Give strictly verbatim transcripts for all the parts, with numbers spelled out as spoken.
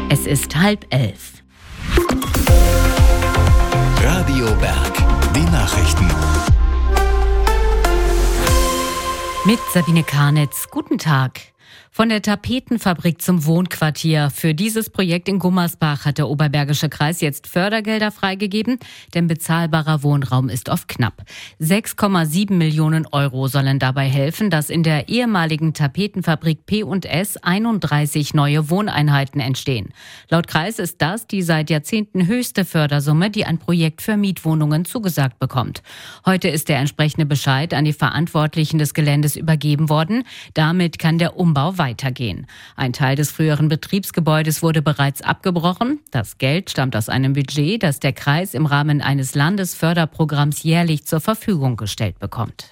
Es ist halb elf. Radio Berg, die Nachrichten. Mit Sabine Karnitz. Guten Tag. Von der Tapetenfabrik zum Wohnquartier. Für dieses Projekt in Gummersbach hat der Oberbergische Kreis jetzt Fördergelder freigegeben, denn bezahlbarer Wohnraum ist oft knapp. sechs Komma sieben Millionen Euro sollen dabei helfen, dass in der ehemaligen Tapetenfabrik P und S einunddreißig neue Wohneinheiten entstehen. Laut Kreis ist das die seit Jahrzehnten höchste Fördersumme, die ein Projekt für Mietwohnungen zugesagt bekommt. Heute ist der entsprechende Bescheid an die Verantwortlichen des Geländes übergeben worden. Damit kann der Umbau weitergehen. Ein Teil des früheren Betriebsgebäudes wurde bereits abgebrochen. Das Geld stammt aus einem Budget, das der Kreis im Rahmen eines Landesförderprogramms jährlich zur Verfügung gestellt bekommt.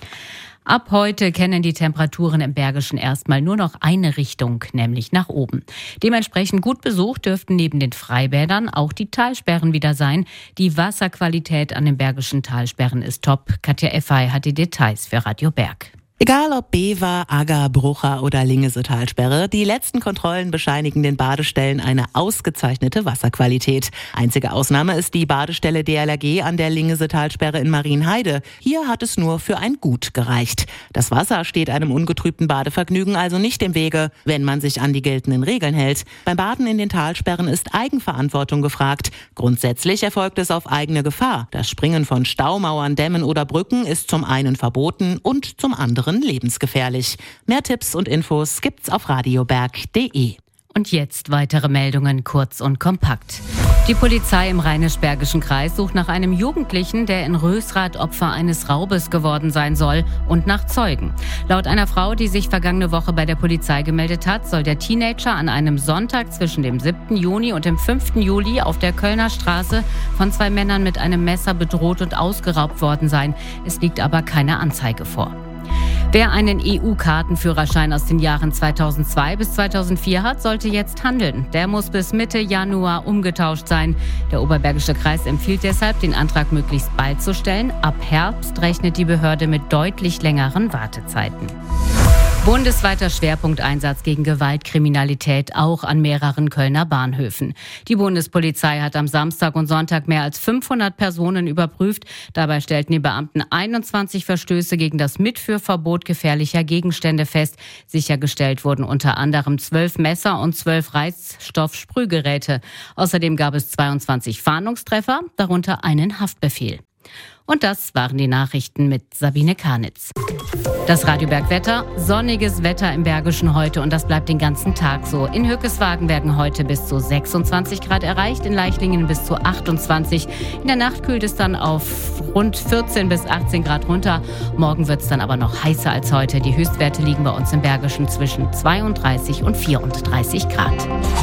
Ab heute kennen die Temperaturen im Bergischen erstmal nur noch eine Richtung, nämlich nach oben. Dementsprechend gut besucht dürften neben den Freibädern auch die Talsperren wieder sein. Die Wasserqualität an den Bergischen Talsperren ist top. Katja Effey hat die Details für Radio Berg. Egal ob Bever, Agger, Brucher oder Lingese-Talsperre, die letzten Kontrollen bescheinigen den Badestellen eine ausgezeichnete Wasserqualität. Einzige Ausnahme ist die Badestelle D L R G an der Lingese-Talsperre in Marienheide. Hier hat es nur für ein Gut gereicht. Das Wasser steht einem ungetrübten Badevergnügen also nicht im Wege, wenn man sich an die geltenden Regeln hält. Beim Baden in den Talsperren ist Eigenverantwortung gefragt. Grundsätzlich erfolgt es auf eigene Gefahr. Das Springen von Staumauern, Dämmen oder Brücken ist zum einen verboten und zum anderen lebensgefährlich. Mehr Tipps und Infos gibt's auf radioberg punkt de. Und jetzt weitere Meldungen kurz und kompakt. Die Polizei im Rheinisch-Bergischen Kreis sucht nach einem Jugendlichen, der in Rösrath Opfer eines Raubes geworden sein soll, und nach Zeugen. Laut einer Frau, die sich vergangene Woche bei der Polizei gemeldet hat, soll der Teenager an einem Sonntag zwischen dem siebten Juni und dem fünften Juli auf der Kölner Straße von zwei Männern mit einem Messer bedroht und ausgeraubt worden sein. Es liegt aber keine Anzeige vor. Wer einen E U-Kartenführerschein aus den Jahren zweitausendzwei bis zweitausendvier hat, sollte jetzt handeln. Der muss bis Mitte Januar umgetauscht sein. Der Oberbergische Kreis empfiehlt deshalb, den Antrag möglichst bald zu stellen. Ab Herbst rechnet die Behörde mit deutlich längeren Wartezeiten. Bundesweiter Schwerpunkteinsatz gegen Gewaltkriminalität, auch an mehreren Kölner Bahnhöfen. Die Bundespolizei hat am Samstag und Sonntag mehr als fünfhundert Personen überprüft. Dabei stellten die Beamten einundzwanzig Verstöße gegen das Mitführverbot gefährlicher Gegenstände fest. Sichergestellt wurden unter anderem zwölf Messer und zwölf Reizstoffsprühgeräte. Außerdem gab es zweiundzwanzig Fahndungstreffer, darunter einen Haftbefehl. Und das waren die Nachrichten mit Sabine Karnitz. Das Radio Berg Wetter, sonniges Wetter im Bergischen heute und das bleibt den ganzen Tag so. In Hückeswagen werden heute bis zu sechsundzwanzig Grad erreicht, in Leichlingen bis zu achtundzwanzig. In der Nacht kühlt es dann auf rund vierzehn bis achtzehn Grad runter. Morgen wird es dann aber noch heißer als heute. Die Höchstwerte liegen bei uns im Bergischen zwischen zweiunddreißig und vierunddreißig Grad.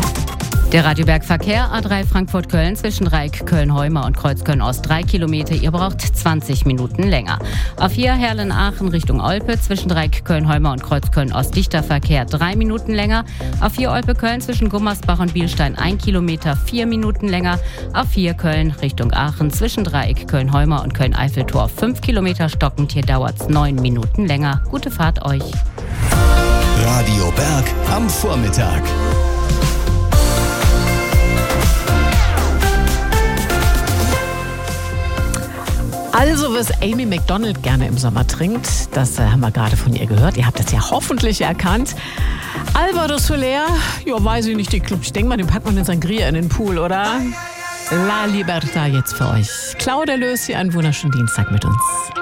Der Radio Berg Verkehr, A drei Frankfurt-Köln zwischen Dreieck Köln-Heuma und Kreuz Köln-Ost drei Kilometer. Ihr braucht zwanzig Minuten länger. A vier Herlen-Aachen Richtung Olpe zwischen Dreieck Köln-Heuma und Kreuz Köln-Ost dichter Verkehr drei Minuten länger. A vier Olpe-Köln zwischen Gummersbach und Bielstein ein Kilometer, vier Minuten länger. A vier Köln Richtung Aachen zwischen Dreieck Köln-Heuma und Köln-Eiffeltor fünf Kilometer stockend. Hier dauert es neun Minuten länger. Gute Fahrt euch. Radio Berg am Vormittag. Also, was Amy Macdonald gerne im Sommer trinkt, das äh, haben wir gerade von ihr gehört. Ihr habt das ja hoffentlich erkannt. Alvaro Soler, ja, weiß ich nicht, die Club. Ich denke mal, den packt man in Sangria in den Pool, oder? La Libertad jetzt für euch. Claudia Lös hier, einen wunderschönen Dienstag mit uns.